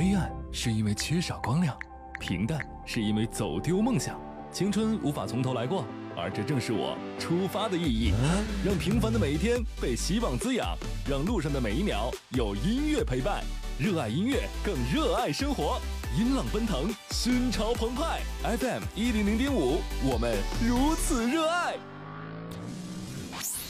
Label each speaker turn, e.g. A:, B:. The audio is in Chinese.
A: 黑暗是因为缺少光亮，平淡是因为走丢梦想。青春无法从头来过，而这正是我出发的意义。让平凡的每一天被希望滋养，让路上的每一秒有音乐陪伴。热爱音乐，更热爱生活。音浪奔腾，心潮澎湃。FM100.5，我们如此热爱。